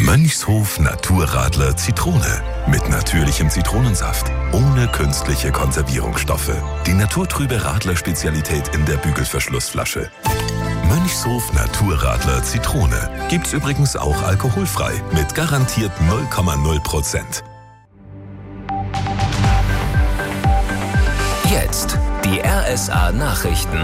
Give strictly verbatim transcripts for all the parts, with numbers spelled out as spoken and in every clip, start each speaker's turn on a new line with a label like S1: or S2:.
S1: Mönchshof Naturradler Zitrone. Mit natürlichem Zitronensaft. Ohne künstliche Konservierungsstoffe. Die naturtrübe Radler-Spezialität in der Bügelverschlussflasche. Mönchshof Naturradler Zitrone. Gibt's übrigens auch alkoholfrei. Mit garantiert null Komma null Prozent.
S2: Jetzt die R S A-Nachrichten.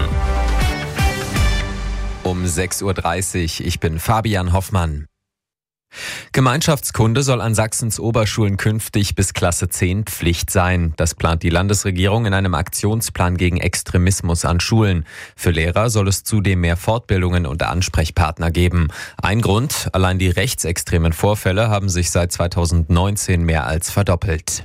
S3: Um sechs Uhr dreißig, ich bin Fabian Hoffmann. Gemeinschaftskunde soll an Sachsens Oberschulen künftig bis Klasse zehn Pflicht sein. Das plant die Landesregierung in einem Aktionsplan gegen Extremismus an Schulen. Für Lehrer soll es zudem mehr Fortbildungen und Ansprechpartner geben. Ein Grund, allein die rechtsextremen Vorfälle haben sich seit zweitausendneunzehn mehr als verdoppelt.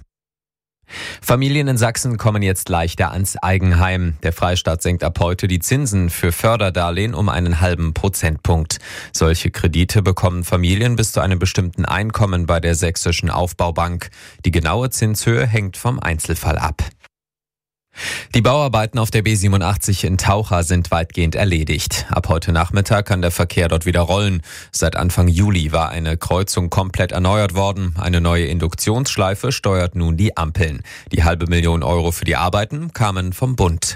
S3: Familien in Sachsen kommen jetzt leichter ans Eigenheim. Der Freistaat senkt ab heute die Zinsen für Förderdarlehen um einen halben Prozentpunkt. Solche Kredite bekommen Familien bis zu einem bestimmten Einkommen bei der Sächsischen Aufbaubank. Die genaue Zinshöhe hängt vom Einzelfall ab. Die Bauarbeiten auf der B siebenundachtzig in Taucha sind weitgehend erledigt. Ab heute Nachmittag kann der Verkehr dort wieder rollen. Seit Anfang Juli war eine Kreuzung komplett erneuert worden. Eine neue Induktionsschleife steuert nun die Ampeln. Die halbe Million Euro für die Arbeiten kamen vom Bund.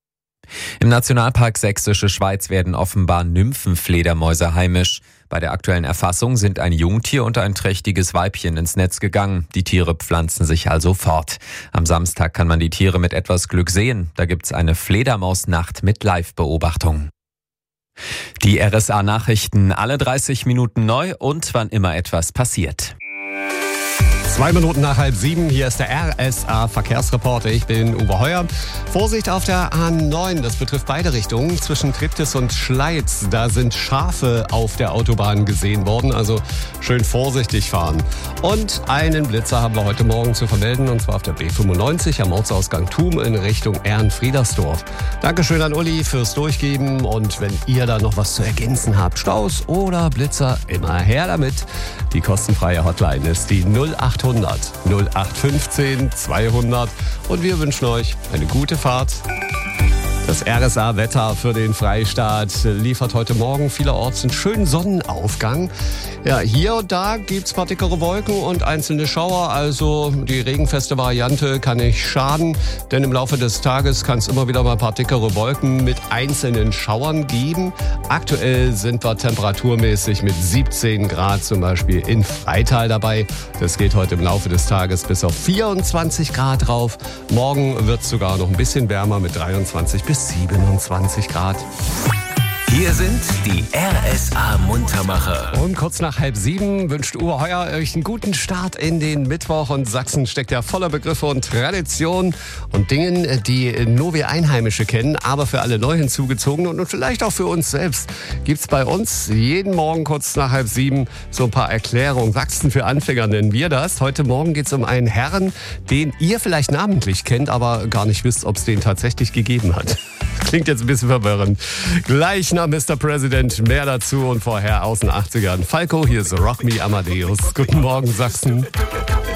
S3: Im Nationalpark Sächsische Schweiz werden offenbar Nymphenfledermäuse heimisch. Bei der aktuellen Erfassung sind ein Jungtier und ein trächtiges Weibchen ins Netz gegangen. Die Tiere pflanzen sich also fort. Am Samstag kann man die Tiere mit etwas Glück sehen. Da gibt's eine Fledermausnacht mit Live-Beobachtung. Die R S A-Nachrichten alle dreißig Minuten neu und wann immer etwas passiert.
S4: Zwei Minuten nach halb sieben, hier ist der R S A-Verkehrsreporter. Ich bin Uwe Heuer. Vorsicht auf der A neun, das betrifft beide Richtungen. Zwischen Triptis und Schleiz, da sind Schafe auf der Autobahn gesehen worden. Also schön vorsichtig fahren. Und einen Blitzer haben wir heute Morgen zu vermelden, und zwar auf der B fünfundneunzig am Ortsausgang Thum in Richtung Ehrenfriedersdorf. Dankeschön an Uli fürs Durchgeben. Und wenn ihr da noch was zu ergänzen habt, Staus oder Blitzer, immer her damit. Die kostenfreie Hotline ist die null acht hundert null acht fünfzehn zweihundert und wir wünschen euch eine gute Fahrt. Das R S A-Wetter für den Freistaat liefert heute Morgen vielerorts einen schönen Sonnenaufgang. Ja, hier und da gibt's paar dickere Wolken und einzelne Schauer, also die regenfeste Variante kann nicht schaden, denn im Laufe des Tages kann es immer wieder mal ein paar dickere Wolken mit einzelnen Schauern geben. Aktuell sind wir temperaturmäßig mit siebzehn Grad zum Beispiel in Freital dabei. Das geht heute im Laufe des Tages bis auf vierundzwanzig Grad rauf. Morgen wird es sogar noch ein bisschen wärmer mit dreiundzwanzig bis siebenundzwanzig Grad.
S2: Hier sind die R S A-Muntermacher.
S4: Und kurz nach halb sieben wünscht Uwe Heuer euch einen guten Start in den Mittwoch. Und Sachsen steckt ja voller Begriffe und Traditionen und Dingen, die nur wir Einheimische kennen, aber für alle neu hinzugezogenen und vielleicht auch für uns selbst gibt's bei uns jeden Morgen kurz nach halb sieben so ein paar Erklärungen. Sachsen für Anfänger nennen wir das. Heute Morgen geht's um einen Herrn, den ihr vielleicht namentlich kennt, aber gar nicht wisst, ob es den tatsächlich gegeben hat. Klingt jetzt ein bisschen verwirrend. Gleich nach Mister President mehr dazu und vorher aus den achtzigern. Falco, hier ist Rock Me Amadeus. Guten Morgen, Sachsen.